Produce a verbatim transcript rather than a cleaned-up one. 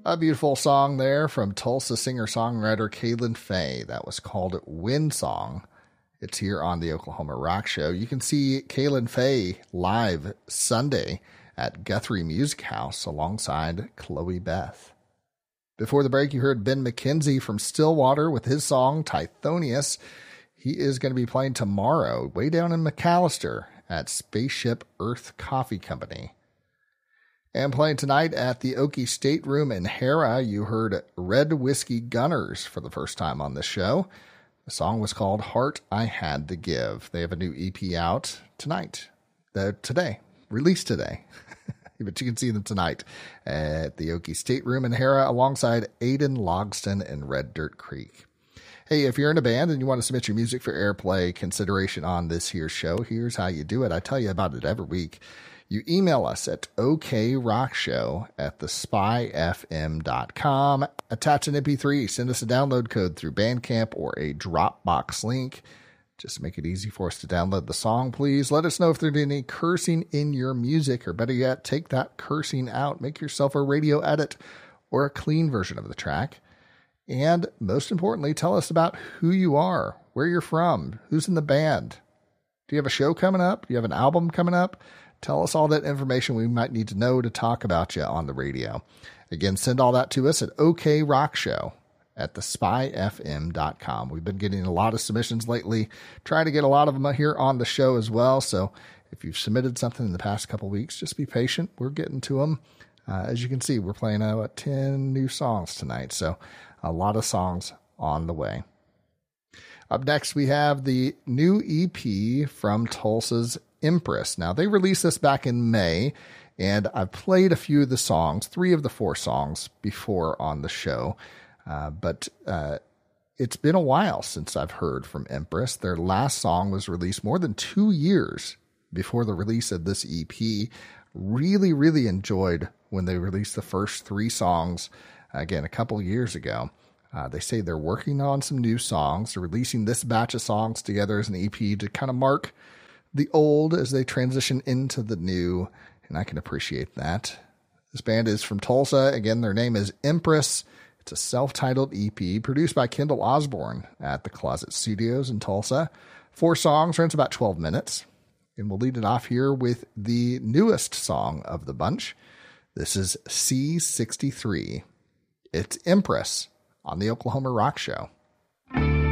A beautiful song there from Tulsa singer-songwriter Kaylin Faye. That was called Wind Song. It's here on the Oklahoma Rock Show. You can see Kaylin Faye live Sunday at Guthrie Music House alongside Chloe Beth. Before the break, you heard Ben McKenzie from Stillwater with his song Tithonius. He is going to be playing tomorrow way down in McAllister at Spaceship Earth Coffee Company. And playing tonight at the Okie Stateroom in Hera, you heard Red Whiskey Gunners for the first time on this show. The song was called Heart I Had to Give. They have a new E P out tonight, uh, today, released today. But you can see them tonight at the Okie Stateroom in Hera alongside Aiden Logston and Red Dirt Creek. Hey, if you're in a band and you want to submit your music for airplay consideration on this here show, here's how you do it. I tell you about it every week. You email us at okrockshow at the spy f m dot com. Attach an M P three. Send us a download code through Bandcamp or a Dropbox link. Just make it easy for us to download the song, please. Let us know if there's any cursing in your music, or better yet, take that cursing out. Make yourself a radio edit or a clean version of the track. And most importantly, tell us about who you are, where you're from, who's in the band. Do you have a show coming up? Do you have an album coming up? Tell us all that information we might need to know to talk about you on the radio. Again, send all that to us at okrockshow at the spy f m dot com. We've been getting a lot of submissions lately. Try to get a lot of them here on the show as well. So if you've submitted something in the past couple of weeks, just be patient. We're getting to them. Uh, as you can see, we're playing uh, what, ten new songs tonight. So a lot of songs on the way. Up next, we have the new E P from Tulsa's Empress. Now, they released this back in May, and I've played a few of the songs, three of the four songs before on the show. Uh, but uh, it's been a while since I've heard from Empress. Their last song was released more than two years before the release of this E P. Really, really enjoyed when they released the first three songs, again, a couple years ago. Uh, they say they're working on some new songs. They're releasing this batch of songs together as an E P to kind of mark the old as they transition into the new, and I can appreciate that. This band is from Tulsa. Again, their name is Empress. It's a self-titled E P produced by Kendall Osborne at the Closet Studios in Tulsa. Four songs, runs about twelve minutes. And we'll lead it off here with the newest song of the bunch. This is C sixty-three. It's Empress on the Oklahoma Rock Show.